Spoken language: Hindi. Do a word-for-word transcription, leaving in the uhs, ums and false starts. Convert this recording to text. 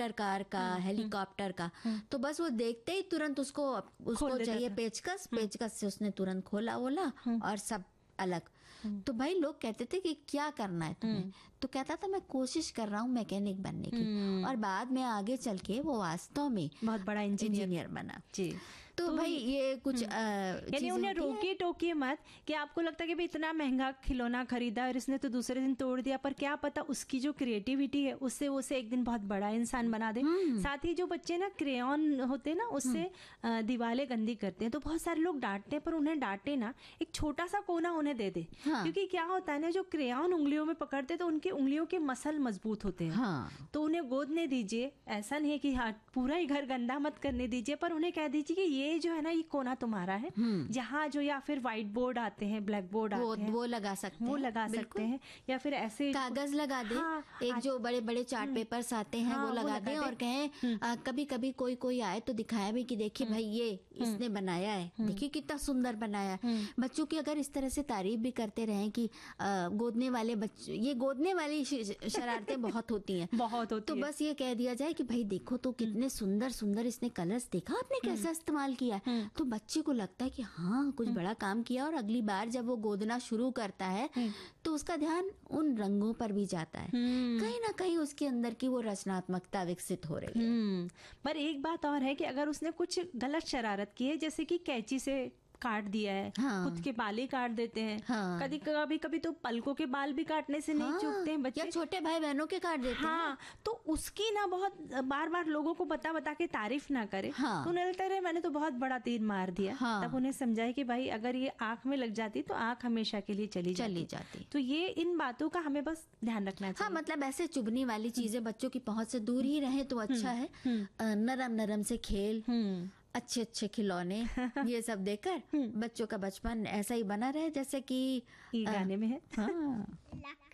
मोटर कार का, हेलीकॉप्टर का, तो बस वो देखते ही तुरंत उसको उसको चाहिए पेचकस, पेचकस से उसने तुरंत खोला वोला और सब अलग। तो भाई लोग कहते थे कि क्या करना है तुम्हें, तो कहता था मैं कोशिश कर रहा हूँ मैकेनिक बनने की, और बाद में आगे चल के वो वास्तव में बहुत बड़ा इंजीनियर इंजीनियर बना। जी। तो, तो भाई ये कुछ यानी उन्हें रोकिए टोकिए मत कि आपको लगता है कि भाई इतना महंगा खिलौना खरीदा और इसने तो दूसरे दिन तोड़ दिया, पर क्या पता उसकी जो क्रिएटिविटी है उससे उसे एक दिन बहुत बड़ा इंसान बना दे। साथ ही जो बच्चे ना क्रेयॉन होते हैं ना उससे दीवारें गंदी करते हैं, तो बहुत सारे लोग डांटते हैं, पर उन्हें डांटे ना, एक छोटा सा कोना उन्हें दे दे। हाँ। क्योंकि क्या होता है ना, जो क्रेयॉन उंगलियों में पकड़ते तो उनकी उंगलियों के मसल मजबूत होते हैं। हाँ। तो उन्हें गोदने दीजिए, ऐसा नहीं है कि हाँ पूरा ही घर गंदा मत करने दीजिए, पर उन्हें कह दीजिए कि ये जो है ना ये कोना तुम्हारा है, जहाँ जो या फिर व्हाइट बोर्ड आते हैं, ब्लैक बोर्ड आते हैं, वो लगा सकते वो लगा सकते हैं, या फिर ऐसे कागज लगा दे। हाँ, एक जो बड़े बड़े चार्ट पेपर्स आते हैं हाँ, वो लगा दें और कहें कभी कभी कोई कोई आए तो दिखाया भी कि देखिए भाई ये इसने बनाया है, देखिए कितना सुंदर बनाया। बच्चों की अगर इस तरह से तारीफ भी करते रहें कि गोदने वाले बच्चे, ये गोदने वाली शरारतें बहुत होती हैं बहुत होती तो है। बस ये कह दिया जाए कि भाई देखो तो कितने सुंदर सुंदर इसने कलर्स, देखा आपने कैसा इस्तेमाल किया है, तो बच्चे को लगता है कि हाँ कुछ बड़ा काम किया, और अगली बार जब वो गोदना शुरू करता है तो उसका ध्यान उन रंगों पर भी जाता है, कहीं ना कहीं उसके अंदर की वो रचनात्मकता विकसित हो रही है। पर एक बात और है कि अगर उसने कुछ गलत शरारत की है, जैसे कि कैंची से काट दिया है, हाँ। खुद के बाल ही काट देते हैं, हाँ। कभी कभी कभी तो पलकों के बाल भी काटने से नहीं हाँ। चूकते हैं बच्चे, या छोटे भाई बहनों के काट देते हाँ। हैं। तो उसकी ना बहुत बार बार लोगों को बता बता के तारीफ ना करे, हाँ। तो उन्हें लगता है मैंने तो बहुत बड़ा तीर मार दिया, हाँ। तब उन्हें समझाए कि भाई अगर ये आंख में लग जाती तो आंख हमेशा के लिए चली चली जाती। तो ये इन बातों का हमें बस ध्यान रखना चाहिए। हाँ, मतलब ऐसे चुभने वाली चीजें बच्चों की पहुंच से दूर ही रहे तो अच्छा है। नरम नरम से खेल, अच्छे अच्छे खिलौने, ये सब देकर बच्चों का बचपन ऐसा ही बना रहे जैसे कि गाने में है। हाँ।